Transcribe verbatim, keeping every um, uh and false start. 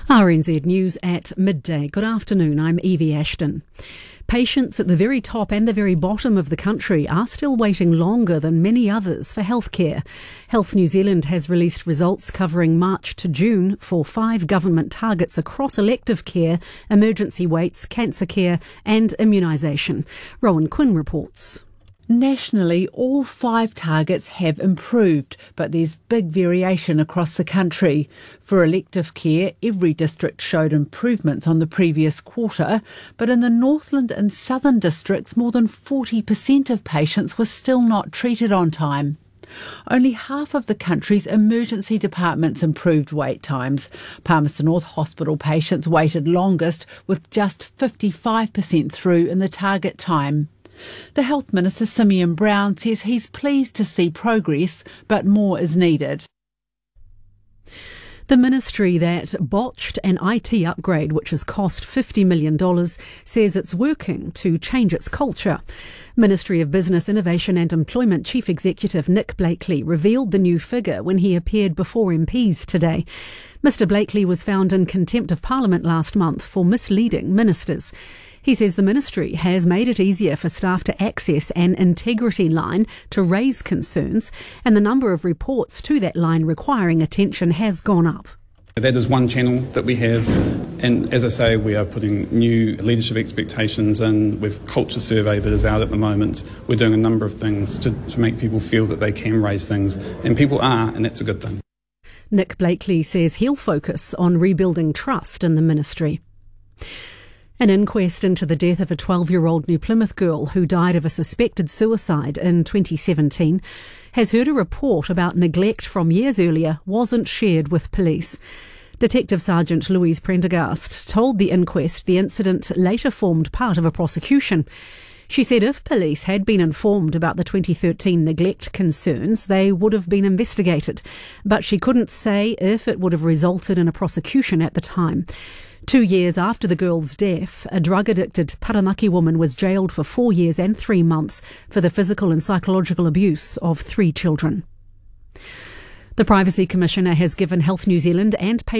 R N Z News at midday. Good afternoon, I'm Evie Ashton. Patients at the very top and the very bottom of the country are still waiting longer than many others for healthcare. Health New Zealand has released results covering March to June for five government targets across elective care, emergency waits, cancer care and immunisation. Rowan Quinn reports. Nationally, all five targets have improved, but there's big variation across the country. For elective care, every district showed improvements on the previous quarter, but in the Northland and Southern districts, more than forty percent of patients were still not treated on time. Only half of the country's emergency departments improved wait times. Palmerston North Hospital patients waited longest, with just fifty-five percent through in the target time. The Health Minister, Simeon Brown, says he's pleased to see progress, but more is needed. The ministry that botched an I T upgrade which has cost fifty million dollars says it's working to change its culture. Ministry of Business, Innovation and Employment Chief Executive Nick Blakely revealed the new figure when he appeared before M Ps today. Mister Blakely was found in contempt of Parliament last month for misleading ministers. He says the ministry has made it easier for staff to access an integrity line to raise concerns, and the number of reports to that line requiring attention has gone up. That is one channel that we have, and as I say, we are putting new leadership expectations in. We've culture survey that is out at the moment. We're doing a number of things to, to make people feel that they can raise things, and people are, and that's a good thing. Nick Blakely says he'll focus on rebuilding trust in the ministry. An inquest into the death of a twelve-year-old New Plymouth girl who died of a suspected suicide in twenty seventeen has heard a report about neglect from years earlier wasn't shared with police. Detective Sergeant Louise Prendergast told the inquest the incident later formed part of a prosecution. She said if police had been informed about the twenty thirteen neglect concerns, they would have been investigated, but she couldn't say if it would have resulted in a prosecution at the time. Two years after the girl's death, a drug-addicted Taranaki woman was jailed for four years and three months for the physical and psychological abuse of three children. The Privacy Commissioner has given Health New Zealand and